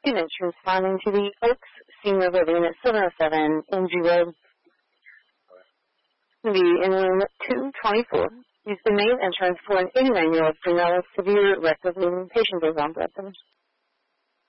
Student responding to the Oaks Senior Living at 707 MG Road. The in room 224. Use the main entrance for an 89-year-old female with severe rectal bleeding. Patient is on blood thinners.